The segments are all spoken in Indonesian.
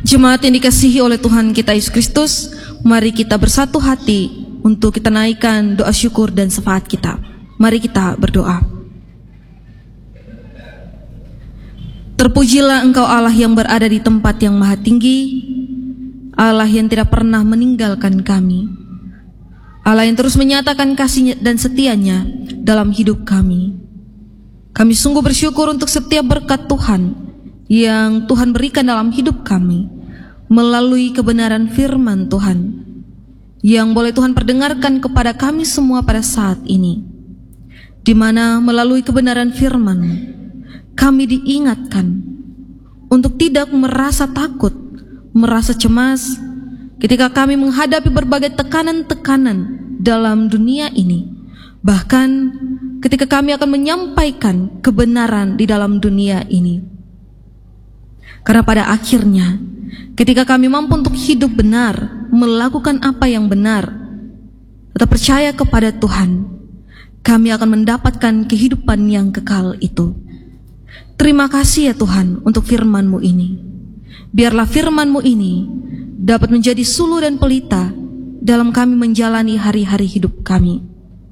Jemaat yang dikasihi oleh Tuhan kita Yesus Kristus, mari kita bersatu hati untuk kita naikkan doa syukur dan syafaat kita. Mari kita berdoa. Terpujilah Engkau Allah yang berada di tempat yang maha tinggi, Allah yang tidak pernah meninggalkan kami, Allah yang terus menyatakan kasih dan setianya dalam hidup kami. Kami sungguh bersyukur untuk setiap berkat Tuhan yang Tuhan berikan dalam hidup kami melalui kebenaran firman Tuhan yang boleh Tuhan perdengarkan kepada kami semua pada saat ini, di mana melalui kebenaran firman kami diingatkan untuk tidak merasa takut, merasa cemas ketika kami menghadapi berbagai tekanan-tekanan dalam dunia ini, bahkan ketika kami akan menyampaikan kebenaran di dalam dunia ini. Karena pada akhirnya, ketika kami mampu untuk hidup benar, melakukan apa yang benar, tetap percaya kepada Tuhan, kami akan mendapatkan kehidupan yang kekal itu. Terima kasih ya Tuhan untuk firman-Mu ini. Biarlah firman-Mu ini dapat menjadi suluh dan pelita dalam kami menjalani hari-hari hidup kami.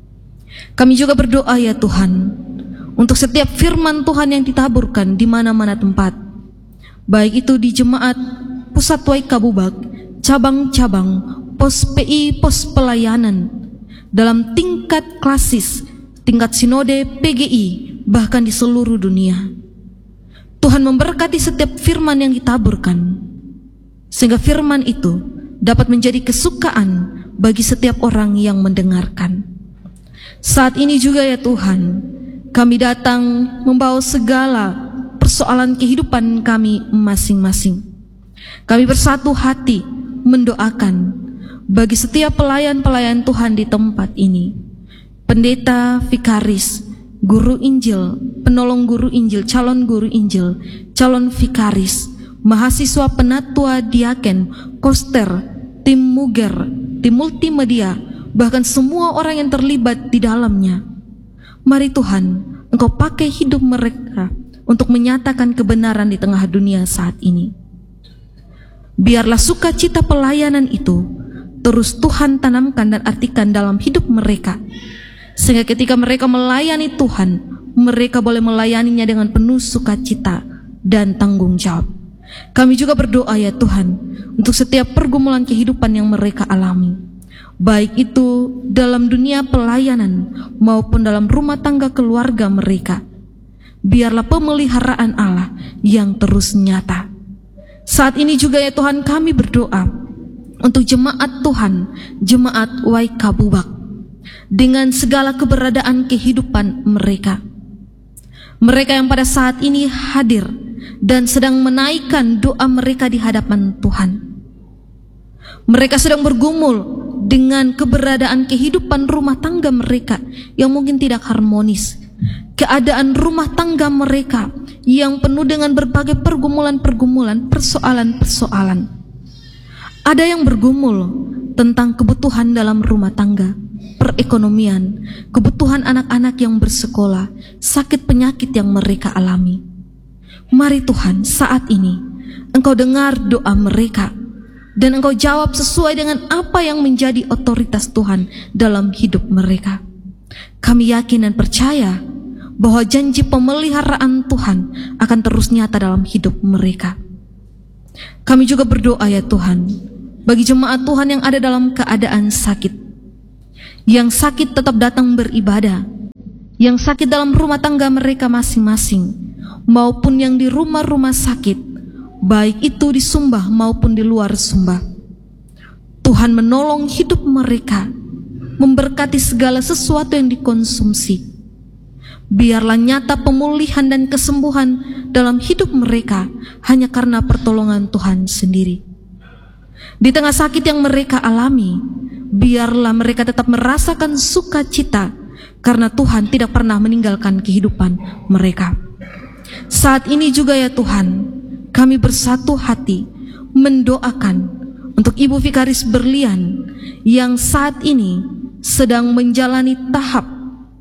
Kami juga berdoa ya Tuhan, untuk setiap firman Tuhan yang ditaburkan di mana-mana tempat, baik itu di jemaat pusat Waikabubak, cabang-cabang, pos PI, pos pelayanan, dalam tingkat klasis, tingkat sinode PGI, bahkan di seluruh dunia. Tuhan memberkati setiap firman yang ditaburkan, sehingga firman itu dapat menjadi kesukaan bagi setiap orang yang mendengarkan. Saat ini juga ya Tuhan, kami datang membawa segala persoalan kehidupan kami masing-masing. Kami bersatu hati mendoakan bagi setiap pelayan-pelayan Tuhan di tempat ini, pendeta, vikaris, guru Injil, penolong guru Injil, calon guru Injil, calon vikaris, mahasiswa penatua, diaken, koster, tim muger, tim multimedia, bahkan semua orang yang terlibat di dalamnya. Mari Tuhan, Engkau pakai hidup mereka untuk menyatakan kebenaran di tengah dunia saat ini. Biarlah sukacita pelayanan itu terus Tuhan tanamkan dan artikan dalam hidup mereka, sehingga ketika mereka melayani Tuhan, mereka boleh melayaninya dengan penuh sukacita dan tanggung jawab. Kami juga berdoa ya Tuhan, untuk setiap pergumulan kehidupan yang mereka alami, baik itu dalam dunia pelayanan maupun dalam rumah tangga keluarga mereka. Biarlah pemeliharaan Allah yang terus nyata. Saat ini juga ya Tuhan, kami berdoa untuk jemaat Tuhan, jemaat Waikabubak, dengan segala keberadaan kehidupan mereka. Mereka yang pada saat ini hadir dan sedang menaikkan doa mereka di hadapan Tuhan. Mereka sedang bergumul dengan keberadaan kehidupan rumah tangga mereka yang mungkin tidak harmonis, keadaan rumah tangga mereka yang penuh dengan berbagai pergumulan-pergumulan, persoalan-persoalan. Ada yang bergumul tentang kebutuhan dalam rumah tangga, perekonomian, kebutuhan anak-anak yang bersekolah, sakit penyakit yang mereka alami. Mari Tuhan, saat ini Engkau dengar doa mereka dan Engkau jawab sesuai dengan apa yang menjadi otoritas Tuhan dalam hidup mereka. Kami yakin dan percaya bahwa janji pemeliharaan Tuhan akan terus nyata dalam hidup mereka. Kami juga berdoa ya Tuhan, bagi jemaat Tuhan yang ada dalam keadaan sakit, yang sakit tetap datang beribadah, yang sakit dalam rumah tangga mereka masing-masing, maupun yang di rumah-rumah sakit, baik itu di Sumbah maupun di luar Sumbah. Tuhan menolong hidup mereka, memberkati segala sesuatu yang dikonsumsi. Biarlah nyata pemulihan dan kesembuhan dalam hidup mereka hanya karena pertolongan Tuhan sendiri. Di tengah sakit yang mereka alami, biarlah mereka tetap merasakan sukacita karena Tuhan tidak pernah meninggalkan kehidupan mereka. Saat ini juga ya Tuhan, kami bersatu hati mendoakan untuk Ibu Vikaris Berlian yang saat ini sedang menjalani tahap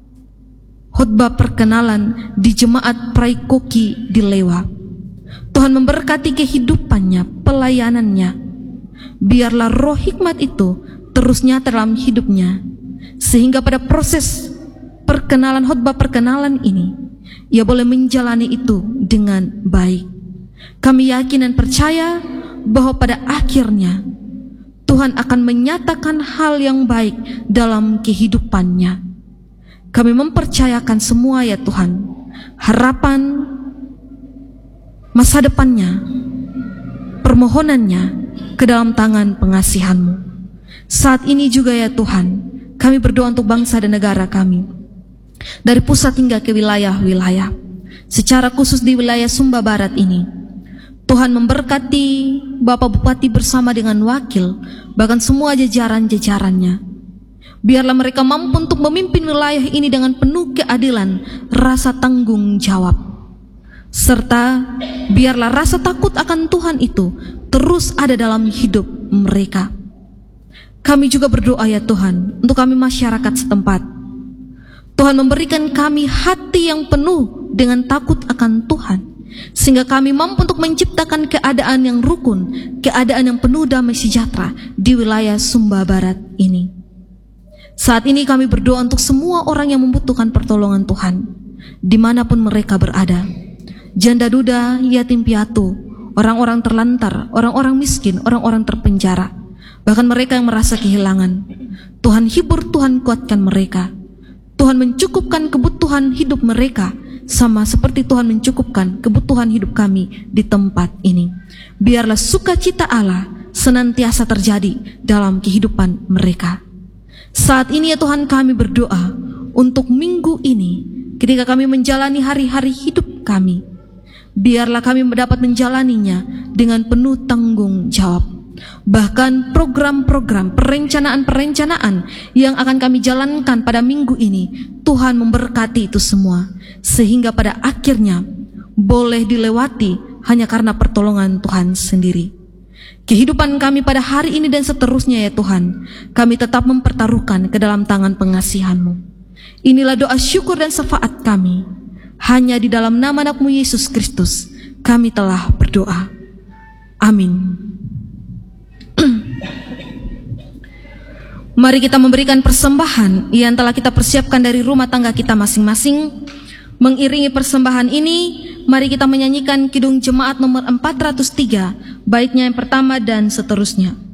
khotbah perkenalan di jemaat Praikoki di Lewa. Tuhan memberkati kehidupannya, pelayanannya. Biarlah roh hikmat itu terus nyata dalam hidupnya, sehingga pada proses perkenalan, khotbah perkenalan ini, ia boleh menjalani itu dengan baik. Kami yakin dan percaya bahwa pada akhirnya Tuhan akan menyatakan hal yang baik dalam kehidupannya. Kami mempercayakan semua ya Tuhan, harapan masa depannya, permohonannya ke dalam tangan pengasihan-Mu. Saat ini juga ya Tuhan, kami berdoa untuk bangsa dan negara kami, dari pusat hingga ke wilayah-wilayah, secara khusus di wilayah Sumba Barat ini. Tuhan memberkati Bapak Bupati bersama dengan wakil, bahkan semua jajaran-jajarannya. Biarlah mereka mampu untuk memimpin wilayah ini dengan penuh keadilan, rasa tanggung jawab. Serta biarlah rasa takut akan Tuhan itu terus ada dalam hidup mereka. Kami juga berdoa ya Tuhan, untuk kami masyarakat setempat. Tuhan memberikan kami hati yang penuh dengan takut akan Tuhan, sehingga kami mampu untuk menciptakan keadaan yang rukun, keadaan yang penuh damai sejahtera di wilayah Sumba Barat ini. Saat ini kami berdoa untuk semua orang yang membutuhkan pertolongan Tuhan, dimanapun mereka berada. Janda duda, yatim piatu, orang-orang terlantar, orang-orang miskin, orang-orang terpenjara, bahkan mereka yang merasa kehilangan. Tuhan hibur, Tuhan kuatkan mereka. Tuhan mencukupkan kebutuhan hidup mereka, sama seperti Tuhan mencukupkan kebutuhan hidup kami di tempat ini. Biarlah sukacita Allah senantiasa terjadi dalam kehidupan mereka. Saat ini ya Tuhan, kami berdoa untuk minggu ini, ketika kami menjalani hari-hari hidup kami, biarlah kami mendapat menjalaninya dengan penuh tanggung jawab. Bahkan program-program, perencanaan-perencanaan yang akan kami jalankan pada minggu ini, Tuhan memberkati itu semua, sehingga pada akhirnya boleh dilewati hanya karena pertolongan Tuhan sendiri. Kehidupan kami pada hari ini dan seterusnya ya Tuhan, kami tetap mempertaruhkan ke dalam tangan pengasihan-Mu. Inilah doa syukur dan syafaat kami. Hanya di dalam nama Anak-Mu Yesus Kristus kami telah berdoa. Amin. Mari kita memberikan persembahan yang telah kita persiapkan dari rumah tangga kita masing-masing. Mengiringi persembahan ini, mari kita menyanyikan Kidung Jemaat nomor 403, baitnya yang pertama dan seterusnya.